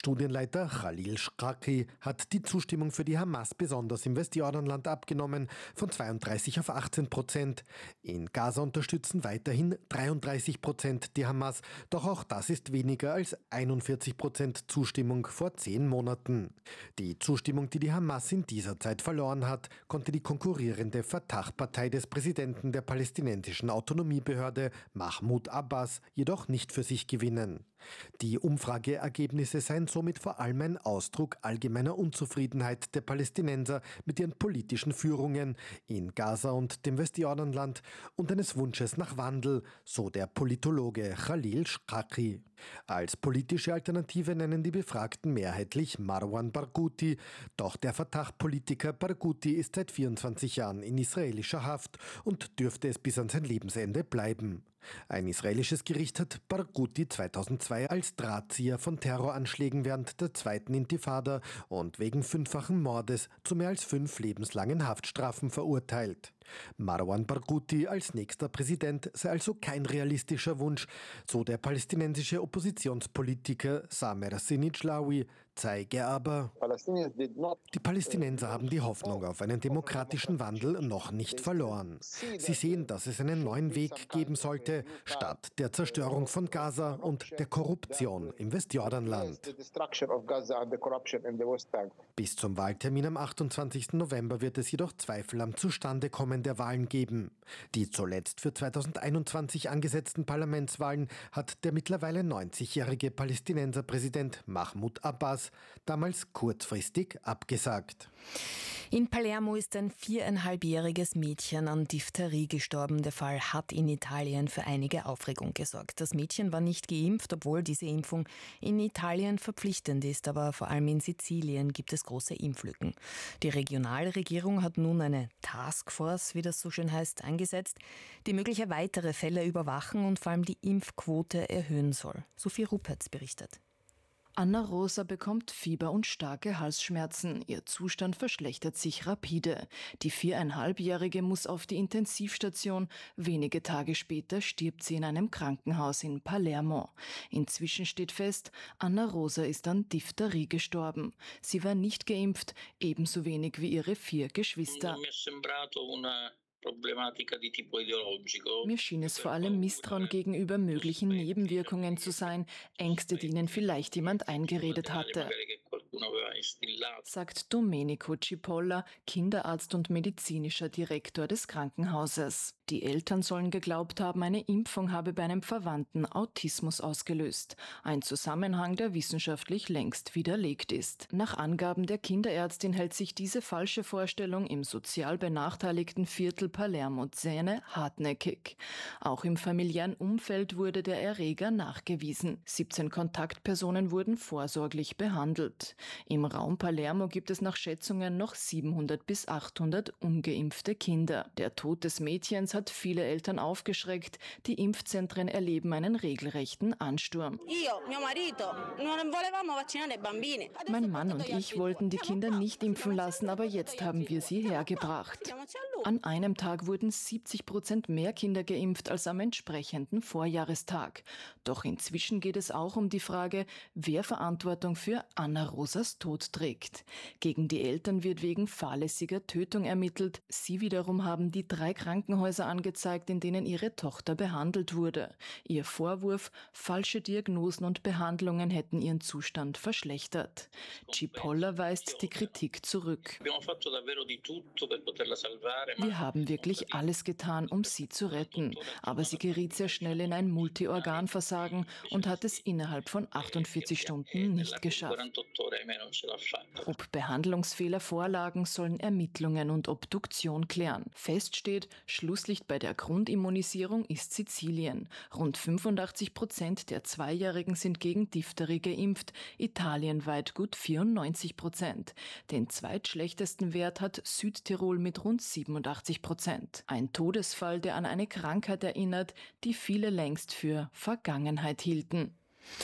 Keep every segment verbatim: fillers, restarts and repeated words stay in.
Studienleiter Khalil Shkraki hat die Zustimmung für die Hamas besonders im Westjordanland abgenommen, von zweiunddreißig auf achtzehn Prozent. In Gaza unterstützen weiterhin dreiunddreißig Prozent die Hamas, doch auch das ist weniger als einundvierzig Prozent Zustimmung vor zehn Monaten. Die Zustimmung, die die Hamas in dieser Zeit verloren hat, konnte die konkurrierende Fatah-Partei des Präsidenten der palästinensischen Autonomiebehörde Mahmoud Abbas jedoch nicht für sich gewinnen. Die Umfrageergebnisse seien somit vor allem ein Ausdruck allgemeiner Unzufriedenheit der Palästinenser mit ihren politischen Führungen in Gaza und dem Westjordanland und eines Wunsches nach Wandel, so der Politologe Khalil Shkraki. Als politische Alternative nennen die Befragten mehrheitlich Marwan Barghouti, doch der Fatah-Politiker Barghouti ist seit vierundzwanzig Jahren in israelischer Haft und dürfte es bis an sein Lebensende bleiben. Ein israelisches Gericht hat Barghouti zweitausendzwei als Drahtzieher von Terroranschlägen während der zweiten Intifada und wegen fünffachen Mordes zu mehr als fünf lebenslangen Haftstrafen verurteilt. Marwan Barghouti als nächster Präsident sei also kein realistischer Wunsch, so der palästinensische Oppositionspolitiker Samer Sinijlawi, zeige aber: Die Palästinenser haben die Hoffnung auf einen demokratischen Wandel noch nicht verloren. Sie sehen, dass es einen neuen Weg geben sollte, statt der Zerstörung von Gaza und der Korruption im Westjordanland. Bis zum Wahltermin am achtundzwanzigsten November wird es jedoch Zweifel am Zustandekommen der Wahlen geben. Die zuletzt für zweitausendeinundzwanzig angesetzten Parlamentswahlen hat der mittlerweile neunzigjährige Palästinenserpräsident Mahmoud Abbas damals kurzfristig abgesagt. In Palermo ist ein viereinhalbjähriges Mädchen an Diphtherie gestorben. Der Fall hat in Italien für einige Aufregung gesorgt. Das Mädchen war nicht geimpft, obwohl diese Impfung in Italien verpflichtend ist. Aber vor allem in Sizilien gibt es große Impflücken. Die Regionalregierung hat nun eine Taskforce, wie das so schön heißt, eingesetzt, die mögliche weitere Fälle überwachen und vor allem die Impfquote erhöhen soll. Sophie Ruppertz berichtet. Anna Rosa bekommt Fieber und starke Halsschmerzen. Ihr Zustand verschlechtert sich rapide. Die viereinhalbjährige muss auf die Intensivstation. Wenige Tage später stirbt sie in einem Krankenhaus in Palermo. Inzwischen steht fest, Anna Rosa ist an Diphtherie gestorben. Sie war nicht geimpft, ebenso wenig wie ihre vier Geschwister. Mir schien es vor allem Misstrauen gegenüber möglichen Nebenwirkungen zu sein, Ängste, die ihnen vielleicht jemand eingeredet hatte, sagt Domenico Cipolla, Kinderarzt und medizinischer Direktor des Krankenhauses. Die Eltern sollen geglaubt haben, eine Impfung habe bei einem Verwandten Autismus ausgelöst. Ein Zusammenhang, der wissenschaftlich längst widerlegt ist. Nach Angaben der Kinderärztin hält sich diese falsche Vorstellung im sozial benachteiligten Viertel Palermo-Zene hartnäckig. Auch im familiären Umfeld wurde der Erreger nachgewiesen. siebzehn Kontaktpersonen wurden vorsorglich behandelt. Im Raum Palermo gibt es nach Schätzungen noch siebenhundert bis achthundert ungeimpfte Kinder. Der Tod des Mädchens hat viele Eltern aufgeschreckt. Die Impfzentren erleben einen regelrechten Ansturm. Mein Mann und ich wollten die Kinder nicht impfen lassen, aber jetzt haben wir sie hergebracht. An einem Tag wurden siebzig Prozent mehr Kinder geimpft als am entsprechenden Vorjahrestag. Doch inzwischen geht es auch um die Frage, wer Verantwortung für Anna Rosas Tod trägt. Gegen die Eltern wird wegen fahrlässiger Tötung ermittelt. Sie wiederum haben die drei Krankenhäuser angezeigt, in denen ihre Tochter behandelt wurde. Ihr Vorwurf, falsche Diagnosen und Behandlungen hätten ihren Zustand verschlechtert. Cipolla weist die Kritik zurück. Wir haben wirklich alles getan, um sie zu retten, aber sie geriet sehr schnell in ein Multiorganversagen und hat es innerhalb von achtundvierzig Stunden nicht geschafft. Ob Behandlungsfehler vorlagen, sollen Ermittlungen und Obduktion klären. Fest steht, Schlusslicht bei der Grundimmunisierung ist Sizilien. Rund fünfundachtzig Prozent der Zweijährigen sind gegen Diphtherie geimpft, italienweit gut vierundneunzig Prozent. Den zweitschlechtesten Wert hat Südtirol mit rund siebenundachtzig Prozent. Ein Todesfall, der an eine Krankheit erinnert, die viele längst für Vergangenheit hielten.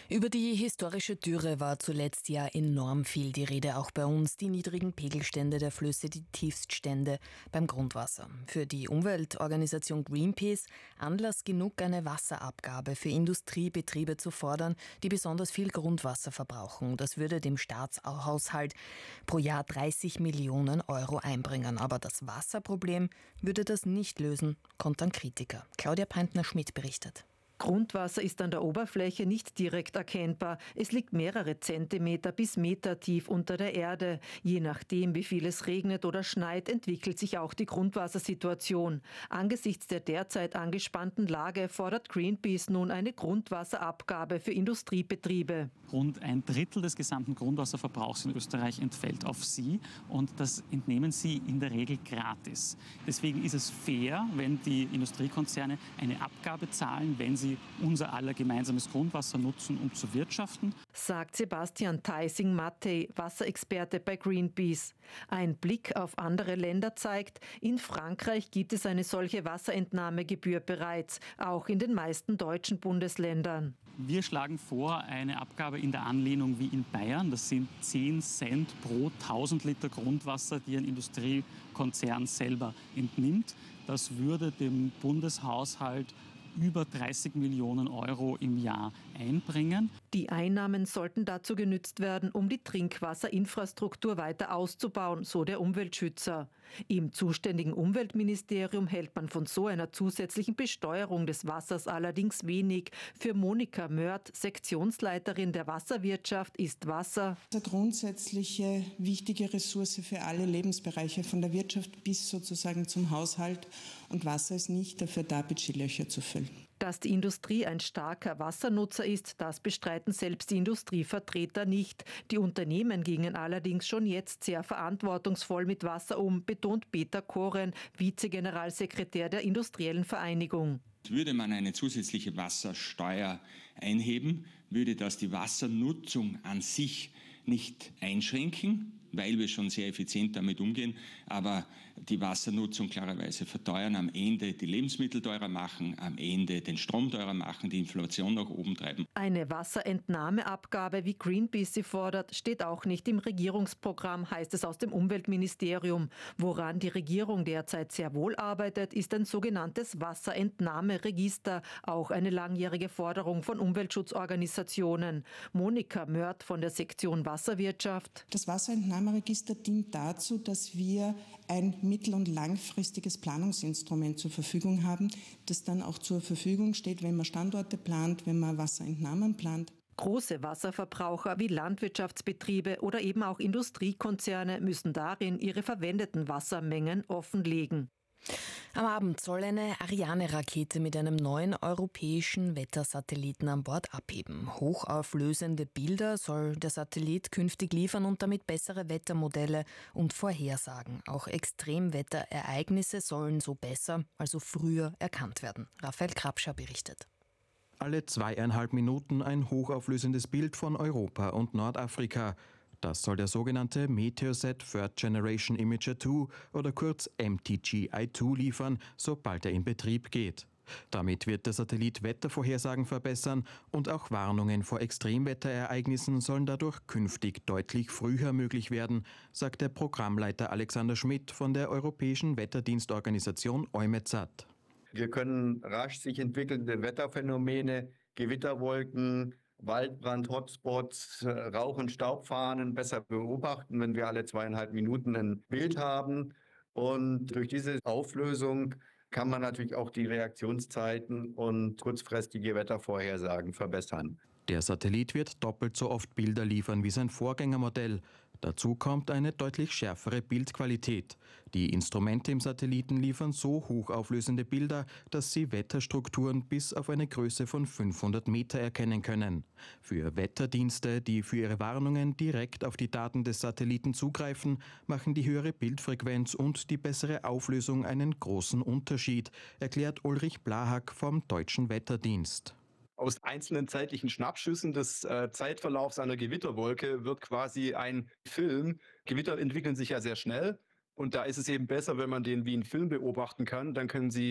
Über die historische Dürre war zuletzt ja enorm viel die Rede, auch bei uns. Die niedrigen Pegelstände der Flüsse, die Tiefststände beim Grundwasser. Für die Umweltorganisation Greenpeace Anlass genug, eine Wasserabgabe für Industriebetriebe zu fordern, die besonders viel Grundwasser verbrauchen. Das würde dem Staatshaushalt pro Jahr dreißig Millionen Euro einbringen. Aber das Wasserproblem würde das nicht lösen, kontern Kritiker. Claudia Peintner-Schmidt berichtet. Grundwasser ist an der Oberfläche nicht direkt erkennbar. Es liegt mehrere Zentimeter bis Meter tief unter der Erde. Je nachdem, wie viel es regnet oder schneit, entwickelt sich auch die Grundwassersituation. Angesichts der derzeit angespannten Lage fordert Greenpeace nun eine Grundwasserabgabe für Industriebetriebe. Rund ein Drittel des gesamten Grundwasserverbrauchs in Österreich entfällt auf sie und das entnehmen sie in der Regel gratis. Deswegen ist es fair, wenn die Industriekonzerne eine Abgabe zahlen, wenn sie unser aller gemeinsames Grundwasser nutzen, um zu wirtschaften, sagt Sebastian Theising-Mattei, Wasserexperte bei Greenpeace. Ein Blick auf andere Länder zeigt, in Frankreich gibt es eine solche Wasserentnahmegebühr bereits, auch in den meisten deutschen Bundesländern. Wir schlagen vor, eine Abgabe in der Anlehnung wie in Bayern. Das sind zehn Cent pro tausend Liter Grundwasser, die ein Industriekonzern selber entnimmt. Das würde dem Bundeshaushalt über dreißig Millionen Euro im Jahr einbringen. Die Einnahmen sollten dazu genützt werden, um die Trinkwasserinfrastruktur weiter auszubauen, so der Umweltschützer. Im zuständigen Umweltministerium hält man von so einer zusätzlichen Besteuerung des Wassers allerdings wenig. Für Monika Mörth, Sektionsleiterin der Wasserwirtschaft, ist Wasser eine grundsätzliche wichtige Ressource für alle Lebensbereiche, von der Wirtschaft bis sozusagen zum Haushalt. Und Wasser ist nicht dafür da, Budgetlöcher zu füllen. Dass die Industrie ein starker Wassernutzer ist, das bestreiten selbst die Industrievertreter nicht. Die Unternehmen gingen allerdings schon jetzt sehr verantwortungsvoll mit Wasser um, betont Peter Koren, Vizegeneralsekretär der Industriellen Vereinigung. Würde man eine zusätzliche Wassersteuer einheben, würde das die Wassernutzung an sich nicht einschränken, weil wir schon sehr effizient damit umgehen, aber die Wassernutzung klarerweise verteuern, am Ende die Lebensmittel teurer machen, am Ende den Strom teurer machen, die Inflation nach oben treiben. Eine Wasserentnahmeabgabe, wie Greenpeace sie fordert, steht auch nicht im Regierungsprogramm, heißt es aus dem Umweltministerium. Woran die Regierung derzeit sehr wohl arbeitet, ist ein sogenanntes Wasserentnahmeregister, auch eine langjährige Forderung von Umweltschutzorganisationen. Monika Mörth von der Sektion Wasserwirtschaft. Das Wasserentnahmeregister dient dazu, dass wir ein mittel- und langfristiges Planungsinstrument zur Verfügung haben, das dann auch zur Verfügung steht, wenn man Standorte plant, wenn man Wasserentnahmen plant. Große Wasserverbraucher wie Landwirtschaftsbetriebe oder eben auch Industriekonzerne müssen darin ihre verwendeten Wassermengen offenlegen. Am Abend soll eine Ariane-Rakete mit einem neuen europäischen Wettersatelliten an Bord abheben. Hochauflösende Bilder soll der Satellit künftig liefern und damit bessere Wettermodelle und Vorhersagen. Auch Extremwetterereignisse sollen so besser, also früher erkannt werden. Raphael Krapscher berichtet. Alle zweieinhalb Minuten ein hochauflösendes Bild von Europa und Nordafrika. Das soll der sogenannte Meteosat Third Generation Imager zwei oder kurz M T G I zwei liefern, sobald er in Betrieb geht. Damit wird der Satellit Wettervorhersagen verbessern und auch Warnungen vor Extremwetterereignissen sollen dadurch künftig deutlich früher möglich werden, sagt der Programmleiter Alexander Schmidt von der europäischen Wetterdienstorganisation EUMETSAT. Wir können rasch sich entwickelnde Wetterphänomene, Gewitterwolken, Waldbrand, Hotspots, Rauch- und Staubfahnen besser beobachten, wenn wir alle zweieinhalb Minuten ein Bild haben. Und durch diese Auflösung kann man natürlich auch die Reaktionszeiten und kurzfristige Wettervorhersagen verbessern. Der Satellit wird doppelt so oft Bilder liefern wie sein Vorgängermodell. Dazu kommt eine deutlich schärfere Bildqualität. Die Instrumente im Satelliten liefern so hochauflösende Bilder, dass sie Wetterstrukturen bis auf eine Größe von fünfhundert Meter erkennen können. Für Wetterdienste, die für ihre Warnungen direkt auf die Daten des Satelliten zugreifen, machen die höhere Bildfrequenz und die bessere Auflösung einen großen Unterschied, erklärt Ulrich Blahack vom Deutschen Wetterdienst. Aus einzelnen zeitlichen Schnappschüssen des äh, Zeitverlaufs einer Gewitterwolke wird quasi ein Film. Gewitter entwickeln sich ja sehr schnell und da ist es eben besser, wenn man den wie einen Film beobachten kann. Dann können Sie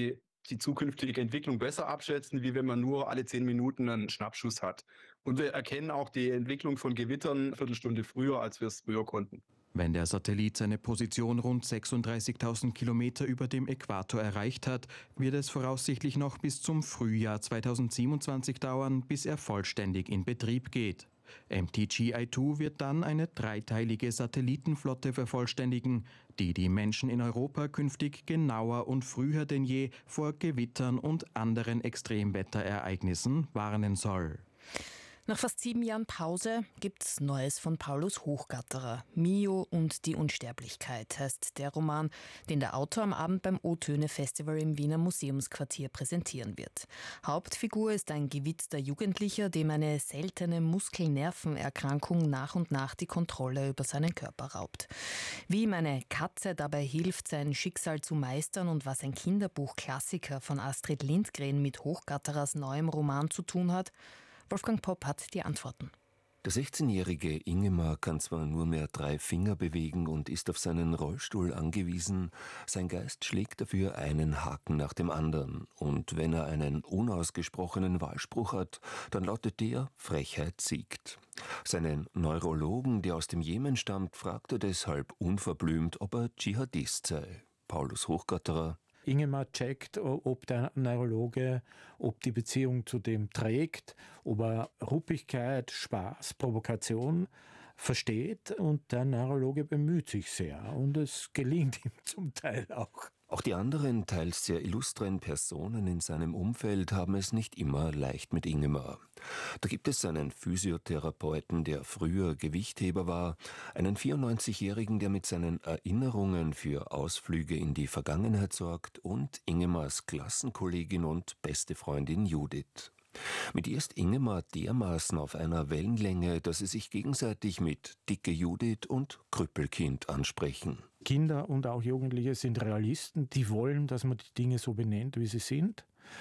die zukünftige Entwicklung besser abschätzen, wie wenn man nur alle zehn Minuten einen Schnappschuss hat. Und wir erkennen auch die Entwicklung von Gewittern eine Viertelstunde früher, als wir es früher konnten. Wenn der Satellit seine Position rund sechsunddreißigtausend Kilometer über dem Äquator erreicht hat, wird es voraussichtlich noch bis zum Frühjahr zweitausendsiebenundzwanzig dauern, bis er vollständig in Betrieb geht. M T G I zwei wird dann eine dreiteilige Satellitenflotte vervollständigen, die die Menschen in Europa künftig genauer und früher denn je vor Gewittern und anderen Extremwetterereignissen warnen soll. Nach fast sieben Jahren Pause gibt's Neues von Paulus Hochgatterer. Mio und die Unsterblichkeit heißt der Roman, den der Autor am Abend beim O-Töne-Festival im Wiener Museumsquartier präsentieren wird. Hauptfigur ist ein gewitzter Jugendlicher, dem eine seltene Muskel-Nervenerkrankung nach und nach die Kontrolle über seinen Körper raubt. Wie ihm eine Katze dabei hilft, sein Schicksal zu meistern und was ein Kinderbuch-Klassiker von Astrid Lindgren mit Hochgatterers neuem Roman zu tun hat, Wolfgang Popp hat die Antworten. Der sechzehnjährige Ingemar kann zwar nur mehr drei Finger bewegen und ist auf seinen Rollstuhl angewiesen, sein Geist schlägt dafür einen Haken nach dem anderen. Und wenn er einen unausgesprochenen Wahlspruch hat, dann lautet der: Frechheit siegt. Seinen Neurologen, der aus dem Jemen stammt, fragt er deshalb unverblümt, ob er Dschihadist sei. Paulus Hochgatterer: Ingemar checkt, ob der Neurologe, ob die Beziehung zu dem trägt, ob er Ruppigkeit, Spaß, Provokation versteht, und der Neurologe bemüht sich sehr und es gelingt ihm zum Teil auch. Auch die anderen, teils sehr illustren Personen in seinem Umfeld haben es nicht immer leicht mit Ingemar. Da gibt es einen Physiotherapeuten, der früher Gewichtheber war, einen vierundneunzigjährigen, der mit seinen Erinnerungen für Ausflüge in die Vergangenheit sorgt, und Ingemars Klassenkollegin und beste Freundin Judith. Mit ihr ist Ingemar dermaßen auf einer Wellenlänge, dass sie sich gegenseitig mit Dicke Judith und Krüppelkind ansprechen. Kinder und auch Jugendliche sind Realisten, die wollen, dass man die Dinge so benennt, wie sie sind.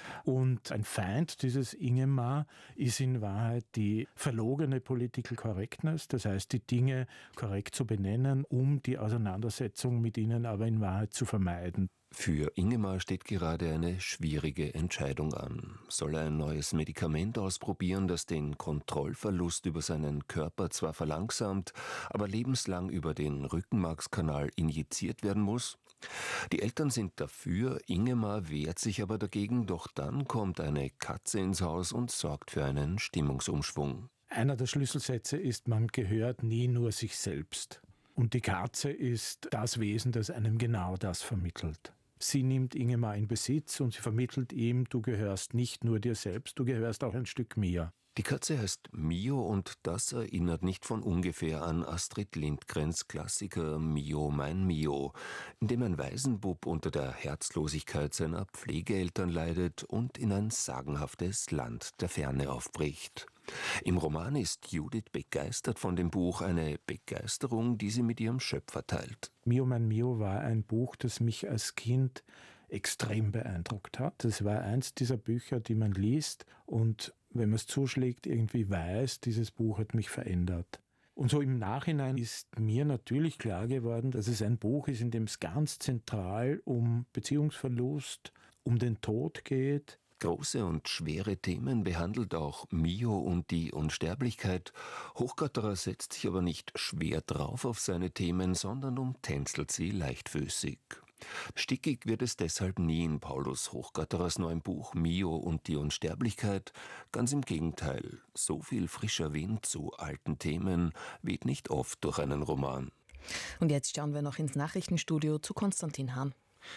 Und ein Feind dieses Ingemar ist in Wahrheit die verlogene Political Correctness, das heißt, die Dinge korrekt zu benennen, um die Auseinandersetzung mit ihnen aber in Wahrheit zu vermeiden. Für Ingemar steht gerade eine schwierige Entscheidung an. Soll er ein neues Medikament ausprobieren, das den Kontrollverlust über seinen Körper zwar verlangsamt, aber lebenslang über den Rückenmarkskanal injiziert werden muss? Die Eltern sind dafür, Ingemar wehrt sich aber dagegen, doch dann kommt eine Katze ins Haus und sorgt für einen Stimmungsumschwung. Einer der Schlüsselsätze ist: Man gehört nie nur sich selbst. Und die Katze ist das Wesen, das einem genau das vermittelt. Sie nimmt Ingemar in Besitz und sie vermittelt ihm: Du gehörst nicht nur dir selbst, du gehörst auch ein Stück mir. Die Katze heißt Mio und das erinnert nicht von ungefähr an Astrid Lindgrens Klassiker Mio, mein Mio, in dem ein Waisenbub unter der Herzlosigkeit seiner Pflegeeltern leidet und in ein sagenhaftes Land der Ferne aufbricht. Im Roman ist Judith begeistert von dem Buch, eine Begeisterung, die sie mit ihrem Schöpfer teilt. Mio, mein Mio war ein Buch, das mich als Kind extrem beeindruckt hat. Es war eins dieser Bücher, die man liest und, wenn man es zuschlägt, irgendwie weiß, dieses Buch hat mich verändert. Und so im Nachhinein ist mir natürlich klar geworden, dass es ein Buch ist, in dem es ganz zentral um Beziehungsverlust, um den Tod geht. Große und schwere Themen behandelt auch Mio und die Unsterblichkeit. Hochgatterer setzt sich aber nicht schwer drauf auf seine Themen, sondern umtänzelt sie leichtfüßig. Stickig wird es deshalb nie in Paulus Hochgatterers neuem Buch Mio und die Unsterblichkeit. Ganz im Gegenteil, so viel frischer Wind zu alten Themen weht nicht oft durch einen Roman. Und jetzt schauen wir noch ins Nachrichtenstudio zu Konstantin Hahn.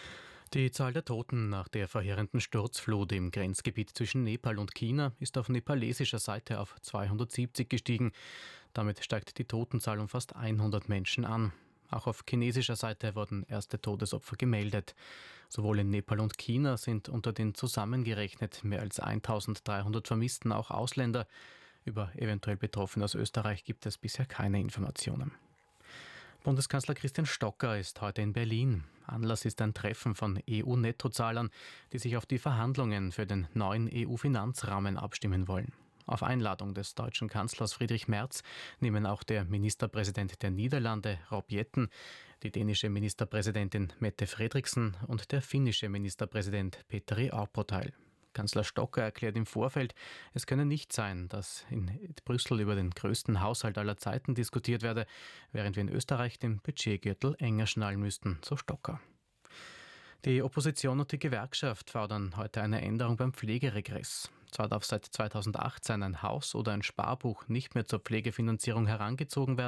Die Zahl der Toten nach der verheerenden Sturzflut im Grenzgebiet zwischen Nepal und China ist auf nepalesischer Seite auf zweihundertsiebzig gestiegen. Damit steigt die Totenzahl um fast hundert Menschen an. Auch auf chinesischer Seite wurden erste Todesopfer gemeldet. Sowohl in Nepal und China sind unter den zusammengerechnet mehr als eintausenddreihundert Vermissten auch Ausländer. Über eventuell Betroffene aus Österreich gibt es bisher keine Informationen. Bundeskanzler Christian Stocker ist heute in Berlin. Anlass ist ein Treffen von E U-Nettozahlern, die sich auf die Verhandlungen für den neuen E U-Finanzrahmen abstimmen wollen. Auf Einladung des deutschen Kanzlers Friedrich Merz nehmen auch der Ministerpräsident der Niederlande, Rob Jetten, die dänische Ministerpräsidentin Mette Frederiksen und der finnische Ministerpräsident Petteri Orpo teil. Kanzler Stocker erklärt im Vorfeld, es könne nicht sein, dass in Brüssel über den größten Haushalt aller Zeiten diskutiert werde, während wir in Österreich den Budgetgürtel enger schnallen müssten, so Stocker. Die Opposition und die Gewerkschaft fordern heute eine Änderung beim Pflegeregress. Zwar darf seit zweitausendachtzehn ein Haus- oder ein Sparbuch nicht mehr zur Pflegefinanzierung herangezogen werden,